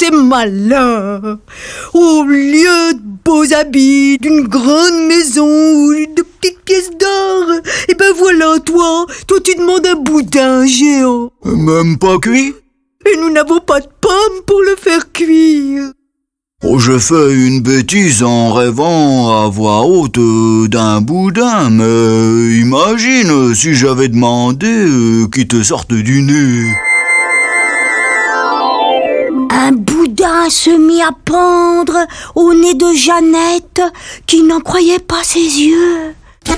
t'es malin. Au lieu de beaux habits, d'une grande maison ou de petites pièces d'or, et ben voilà, toi tu demandes un boudin géant. Même pas cuit? Et nous n'avons pas de pommes pour le faire cuire. Oh, je fais une bêtise en rêvant à voix haute d'un boudin, mais imagine si j'avais demandé qu'il te sorte du nez. Un boudin se mit à pendre au nez de Jeannette, qui n'en croyait pas ses yeux.